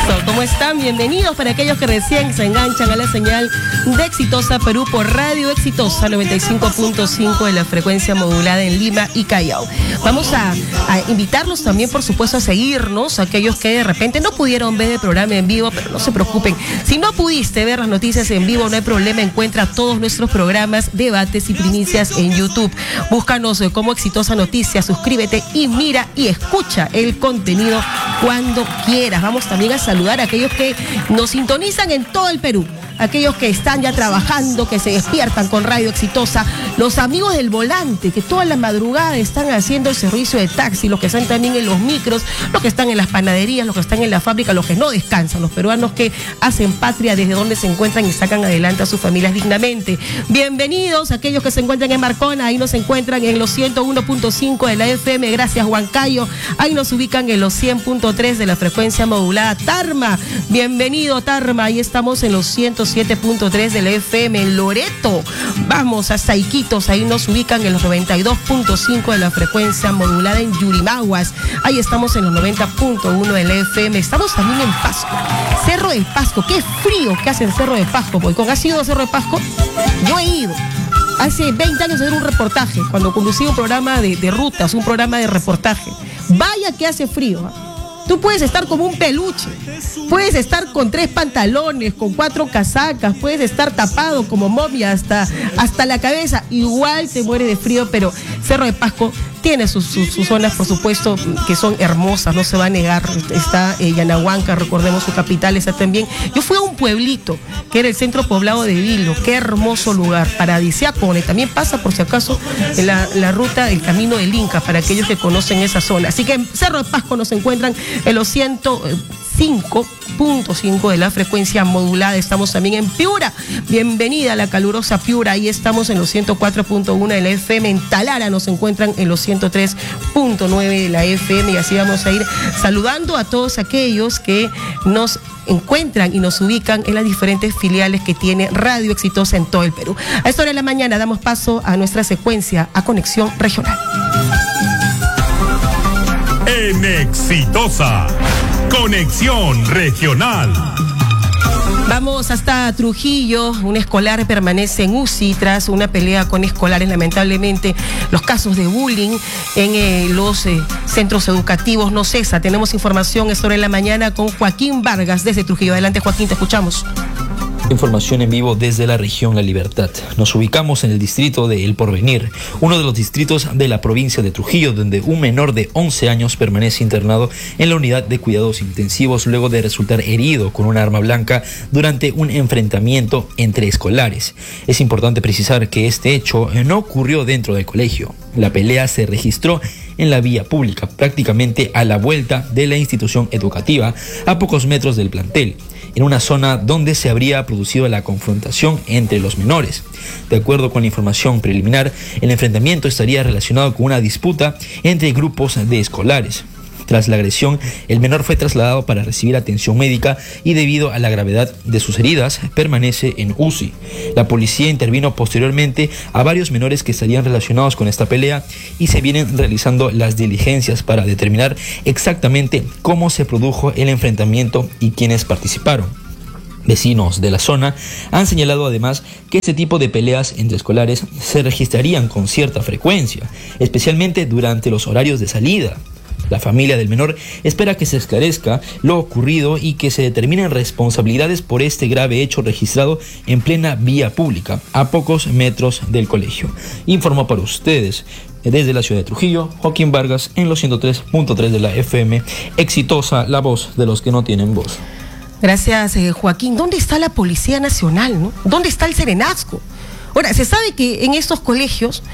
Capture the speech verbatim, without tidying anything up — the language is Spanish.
Eso, ¿cómo están? Bienvenidos para aquellos que recién se enganchan a la señal de Exitosa Perú por Radio Exitosa noventa y cinco punto cinco de la frecuencia modulada en Lima y Callao. Vamos a, a invitarlos también, por supuesto, a seguirnos, aquellos que de repente no pudieron ver el programa en vivo, pero no se preocupen. Si no pudiste ver las noticias en vivo, no hay problema, encuentra todos nuestros programas, debates y primicias en YouTube. Búscanos como Exitosa Noticias, suscríbete y mira y escucha el contenido cuando quieras. Vamos también a saludar a aquellos que nos sintonizan en todo el Perú, aquellos que están ya trabajando, que se despiertan con Radio Exitosa, los amigos del volante, que toda la madrugada están haciendo el servicio de taxi, los que están también en los micros, los que están en las panaderías, los que están en la fábrica, los que no descansan, los peruanos que hacen patria desde donde se encuentran y sacan adelante a sus familias dignamente. Bienvenidos a aquellos que se encuentran en Marcona, ahí nos encuentran en los ciento uno punto cinco de la F M, gracias Huancayo, ahí nos ubican en los cien punto tres de la frecuencia modulada. Tarma, bienvenido Tarma, ahí estamos en los ciento siete punto tres de la F M. En Loreto, vamos hasta Iquitos, ahí nos ubican en los noventa y dos punto cinco de la frecuencia modulada. En Yurimaguas, ahí estamos en los noventa punto uno de la F M. Estamos también en Pasco, Cerro de Pasco. Qué frío que hace el Cerro de Pasco, porque con ¿has ido a Cerro de Pasco? Yo he ido hace veinte años a hacer un reportaje, cuando conducía un programa de, de rutas, un programa de reportaje. Vaya que hace frío, ¿eh? Tú puedes estar como un peluche, puedes estar con tres pantalones, con cuatro casacas, puedes estar tapado como momia hasta, hasta la cabeza, igual te muere de frío, pero Cerro de Pasco tiene sus, sus, sus zonas, por supuesto, que son hermosas, no se va a negar. Está eh, Yanahuanca, recordemos su capital, está también. Yo fui a un pueblito, que era el centro poblado de Vilo, qué hermoso lugar, paradisíaco, donde también pasa, por si acaso, en la, la ruta, el camino del Inca, para aquellos que conocen esa zona. Así que en Cerro de Pasco nos encuentran en los ciento cinco punto cinco de la frecuencia modulada. Estamos también en Piura, bienvenida a la calurosa Piura, ahí estamos en los ciento cuatro punto uno de la F M. En Talara nos encuentran en los ciento tres punto nueve de la F M, y así vamos a ir saludando a todos aquellos que nos encuentran y nos ubican en las diferentes filiales que tiene Radio Exitosa en todo el Perú. A esta hora de la mañana damos paso a nuestra secuencia a Conexión Regional. En Exitosa, Conexión Regional. Vamos hasta Trujillo. Un escolar permanece en U C I tras una pelea con escolares. Lamentablemente, los casos de bullying en eh, los eh, centros educativos no cesa. Tenemos información sobre la mañana con Joaquín Vargas desde Trujillo. Adelante, Joaquín, te escuchamos. Información en vivo desde la región La Libertad. Nos ubicamos en el distrito de El Porvenir, uno de los distritos de la provincia de Trujillo, donde un menor de once años permanece internado en la unidad de cuidados intensivos luego de resultar herido con un arma blanca durante un enfrentamiento entre escolares. Es importante precisar que este hecho no ocurrió dentro del colegio. La pelea se registró en la vía pública, prácticamente a la vuelta de la institución educativa, a pocos metros del plantel, en una zona donde se habría producido la confrontación entre los menores. De acuerdo con la información preliminar, el enfrentamiento estaría relacionado con una disputa entre grupos de escolares. Tras la agresión, el menor fue trasladado para recibir atención médica y debido a la gravedad de sus heridas, permanece en U C I. La policía intervino posteriormente a varios menores que estarían relacionados con esta pelea y se vienen realizando las diligencias para determinar exactamente cómo se produjo el enfrentamiento y quiénes participaron. Vecinos de la zona han señalado además que este tipo de peleas entre escolares se registrarían con cierta frecuencia, especialmente durante los horarios de salida. La familia del menor espera que se esclarezca lo ocurrido y que se determinen responsabilidades por este grave hecho registrado en plena vía pública, a pocos metros del colegio. Informó para ustedes desde la ciudad de Trujillo, Joaquín Vargas, en los ciento tres punto tres de la F M. Exitosa, la voz de los que no tienen voz. Gracias, eh, Joaquín. ¿Dónde está la Policía Nacional, no? ¿Dónde está el Serenazgo? Ahora, se sabe que en estos colegios